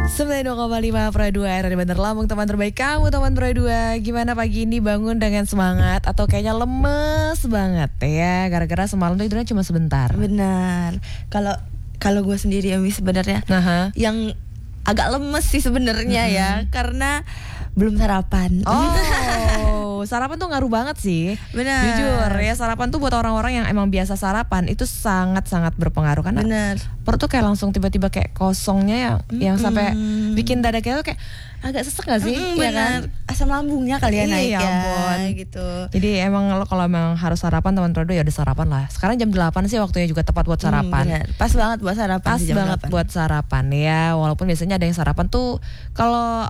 92,5 Pro 2 Radio Bandar Lampung, teman terbaik kamu, teman Pro 2. Gimana pagi ini bangun dengan semangat atau kayaknya lemes banget ya? Gara-gara semalam tuh tidurnya cuma sebentar. Benar. Kalau gue sendiri ya sebenarnya yang agak lemes sih sebenarnya ya, karena belum sarapan. Oh, sarapan tuh ngaruh banget sih. Benar. Jujur ya, sarapan tuh buat orang-orang yang emang biasa sarapan itu sangat-sangat berpengaruh karena Benar. perut tuh kayak langsung tiba-tiba kayak kosongnya yang sampai bikin dada kita tuh kayak agak sesek gak sih? Ya kan? Asam lambungnya kali ya naik ya ampun. gitu. Jadi emang lo kalau emang harus sarapan teman Prodo ya udah sarapan lah. Sekarang jam 8 sih waktunya juga tepat buat sarapan. Benar. Pas banget buat sarapan. Pas jam banget 8. buat sarapan ya. Walaupun biasanya ada yang sarapan tuh kalau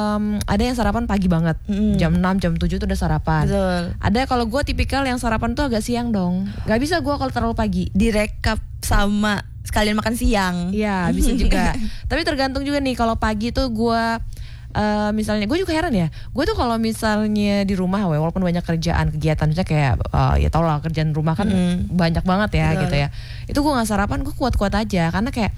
ada yang sarapan pagi banget. Jam 6, jam 7 tuh udah sarapan. Betul. Ada kalau gue tipikal yang sarapan tuh agak siang dong. Gak bisa gue kalau terlalu pagi. Direkap sama sekalian makan siang. Iya bisa juga. Tapi tergantung juga nih kalau pagi tuh gue misalnya gue juga heran ya, gue tuh kalau misalnya di rumah walaupun banyak kerjaan kegiatan misalnya kayak ya tau lah kerjaan rumah kan banyak banget ya. Betul. Gitu ya, itu gue nggak sarapan, gue kuat-kuat aja karena kayak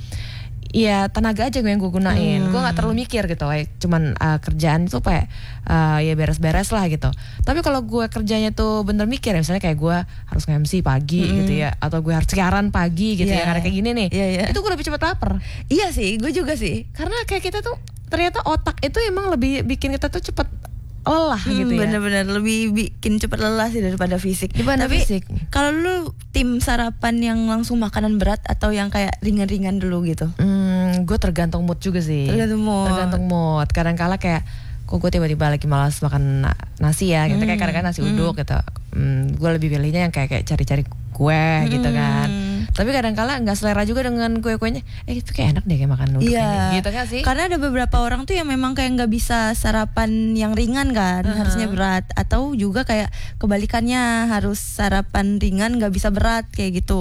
ya tenaga aja gue yang gue gunain, gue nggak terlalu mikir gitu, cuman kerjaan itu kayak ya beres-beres lah gitu. Tapi kalau gue kerjanya tuh bener mikir ya, misalnya kayak gue harus nge-MC pagi gitu ya, atau gue harus siaran pagi gitu ya karena kayak gini nih, itu gue lebih cepat lapar. Iya sih, gue juga sih, karena kayak kita tuh ternyata otak itu emang lebih bikin kita tuh cepet lelah gitu ya. Bener-bener lebih bikin cepet lelah sih daripada fisik. Tapi kalau lu tim sarapan yang langsung makanan berat atau yang kayak ringan-ringan dulu gitu? Gue tergantung mood juga sih. Tergantung mood. Kadang-kala kayak kok gue tiba-tiba lagi malas makan nasi ya gitu, kayak kadang-kadang nasi uduk gitu. Gue lebih pilihnya yang kayak cari-cari kue gitu kan. Tapi kadang-kala nggak selera juga dengan kue-kuenya. Itu kayak enak deh kayak makan uduk ini. Gitu kan sih? Karena ada beberapa orang tuh yang memang kayak nggak bisa sarapan yang ringan kan, harusnya berat. Atau juga kayak kebalikannya, harus sarapan ringan nggak bisa berat kayak gitu.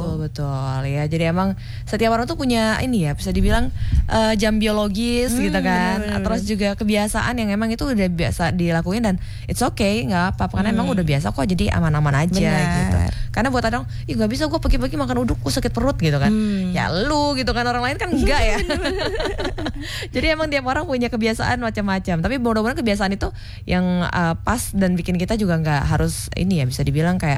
Betul ya. Jadi emang setiap orang tuh punya ini ya, bisa dibilang jam biologis gitu kan. Terus juga kebiasaan yang emang itu udah biasa dilakuin dan it's okay, nggak apa-apa karena emang udah biasa kok, jadi aman-aman aja gitu. Karena buat orang, nggak bisa gue pagi-pagi makan uduk, gue sakit perut gitu kan. Ya lu gitu kan, orang lain kan enggak ya. Jadi emang tiap orang punya kebiasaan macam-macam. Tapi mudah-mudahan kebiasaan itu yang pas dan bikin kita juga nggak harus ini ya, bisa dibilang kayak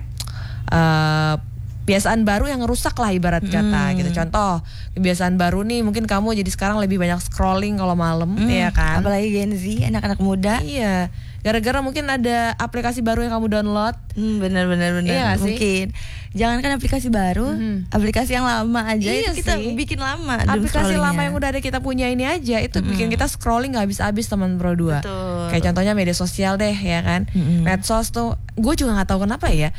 kebiasaan baru yang rusak lah ibarat kata gitu. Contoh kebiasaan baru nih, mungkin kamu jadi sekarang lebih banyak scrolling kalau malam, ya kan? Apalagi Gen Z, anak-anak muda. Iya. Gara-gara mungkin ada aplikasi baru yang kamu download. Benar. Iya mungkin. Jangankan aplikasi baru, aplikasi yang lama aja itu kita bikin lama. Aplikasi lama yang udah ada kita punya ini aja itu bikin kita scrolling nggak habis-habis teman Pro 2. Kayak contohnya media sosial deh ya kan. Medsos tuh, gue juga nggak tahu kenapa ya.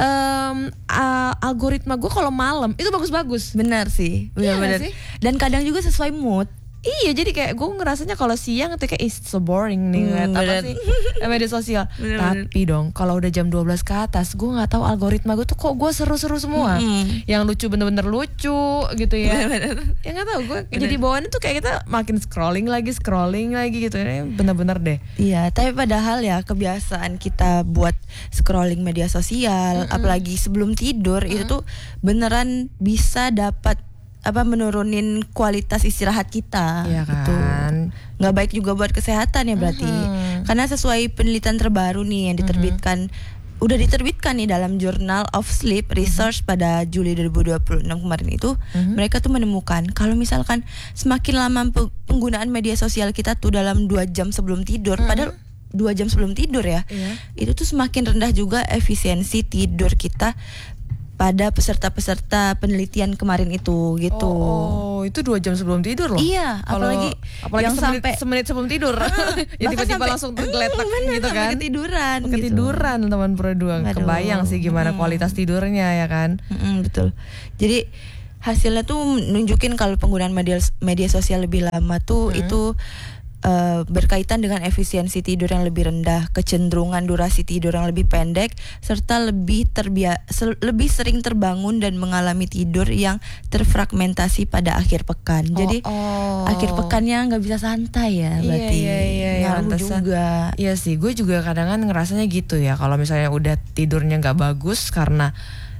Algoritma gue kalau malam itu bagus-bagus. Benar sih, benar. Dan kadang juga sesuai mood. Iya, jadi kayak gue ngerasanya kalau siang itu kayak so boring nih apa sih media sosial. Tapi dong kalau udah jam 12 ke atas, gue nggak tahu algoritma gue tuh kok gue seru-seru semua. Yang lucu bener-bener lucu gitu ya. Ya nggak tahu gue jadi bawaannya tuh kayak kita makin scrolling lagi gitu. Bener-bener deh. Iya, tapi padahal ya kebiasaan kita buat scrolling media sosial, apalagi sebelum tidur itu tuh beneran bisa dapat menurunin kualitas istirahat kita. Iya kan? Gitu. Nggak baik juga buat kesehatan ya berarti. Karena sesuai penelitian terbaru nih yang udah diterbitkan nih dalam Journal of Sleep Research pada Juli 2026 kemarin itu, mereka tuh menemukan kalau misalkan semakin lama penggunaan media sosial kita tuh dalam 2 jam sebelum tidur, padahal 2 jam sebelum tidur ya, itu tuh semakin rendah juga efisiensi tidur kita pada peserta-peserta penelitian kemarin itu gitu. Itu 2 jam sebelum tidur loh. Iya, apalagi yang semenit sebelum tidur. Ya tiba-tiba langsung tergeletak gitu kan. Ketiduran teman Pro 2. Kebayang sih gimana kualitas tidurnya ya kan. Betul. Jadi hasilnya tuh nunjukin kalau penggunaan media sosial lebih lama tuh itu berkaitan dengan efisiensi tidur yang lebih rendah, kecenderungan durasi tidur yang lebih pendek, serta lebih sering terbangun dan mengalami tidur yang terfragmentasi pada akhir pekan. Jadi akhir pekannya nggak bisa santai ya, berarti ngaruh juga. Iya sih, gue juga kadang-kadang ngerasanya gitu ya. Kalau misalnya udah tidurnya nggak bagus karena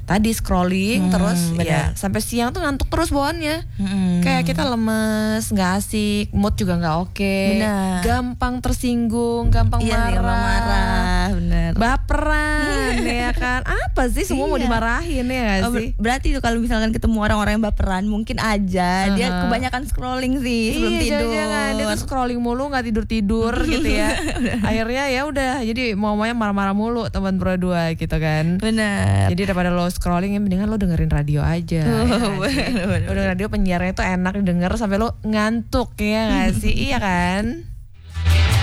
tadi scrolling terus benar. ya sampai siang tuh ngantuk terus bawaannya. Kayak kita lemes, nggak asik, mood juga nggak oke, Benar. gampang tersinggung, gampang Iya sih, gampang marah, bener. baperan ya kan. Apa sih semua mau Iya. dimarahin ya nggak sih? Berarti itu kalau misalkan ketemu orang-orang yang baperan, mungkin aja dia kebanyakan scrolling sih sebelum Iya, tidur. jangan-jangan dia tuh scrolling mulu nggak tidur gitu ya. Akhirnya ya udah jadi maunya marah-marah mulu teman berdua gitu kan. Bener. Jadi daripada lo scrolling ya mendingan lo dengerin radio aja. Ya nggak sih? Lo dengerin radio penyiarnya itu enak didengar sampai lo ngantuk ya nggak sih? Iya kan?